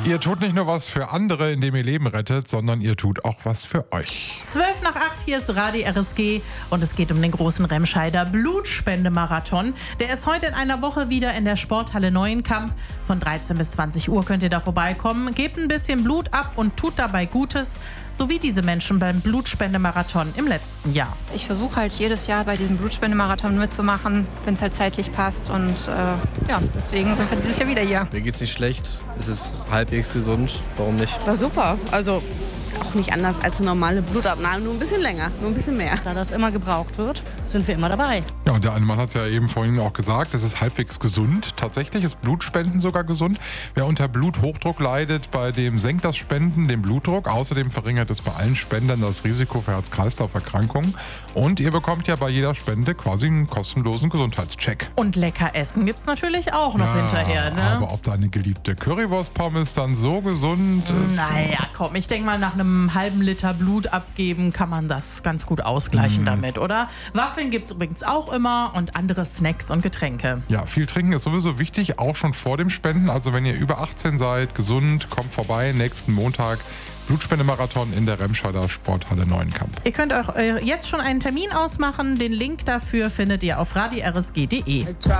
Ihr tut nicht nur was für andere, indem ihr Leben rettet, sondern ihr tut auch was für euch. 7:55, hier ist Radio RSG und es geht um den großen Remscheider Blutspendemarathon. Der ist heute in einer Woche wieder in der Sporthalle Neuenkamp. Von 13 bis 20 Uhr könnt ihr da vorbeikommen. Gebt ein bisschen Blut ab und tut dabei Gutes, so wie diese Menschen beim Blutspendemarathon im letzten Jahr. Ich versuche halt jedes Jahr bei diesem Blutspendemarathon mitzumachen, wenn es halt zeitlich passt und deswegen sind wir dieses Jahr wieder hier. Mir geht's nicht schlecht, es ist halbwegs gesund, warum nicht? War super, also auch nicht anders als eine normale Blutabnahme, nur ein bisschen länger, nur ein bisschen mehr. Da das immer gebraucht wird, sind wir immer dabei. Ja, und der eine Mann hat es ja eben vorhin auch gesagt, es ist halbwegs gesund. Tatsächlich ist Blutspenden sogar gesund. Wer unter Bluthochdruck leidet, bei dem senkt das Spenden den Blutdruck. Außerdem verringert es bei allen Spendern das Risiko für Herz-Kreislauf-Erkrankungen. Und ihr bekommt ja bei jeder Spende quasi einen kostenlosen Gesundheitscheck. Und lecker essen gibt's natürlich auch noch hinterher, ne? Aber ob deine geliebte Currywurst-Pommes dann so gesund ist? Naja, komm, ich denke mal, nach einem halben Liter Blut abgeben kann man das ganz gut ausgleichen damit, oder? Waffeln gibt's übrigens auch immer und andere Snacks und Getränke. Ja, viel trinken ist sowieso wichtig, auch schon vor dem Spenden. Also wenn ihr über 18 seid, gesund, kommt vorbei, nächsten Montag. Blutspendemarathon in der Remscheider Sporthalle Neuenkamp. Ihr könnt euch jetzt schon einen Termin ausmachen. Den Link dafür findet ihr auf radiorsg.de.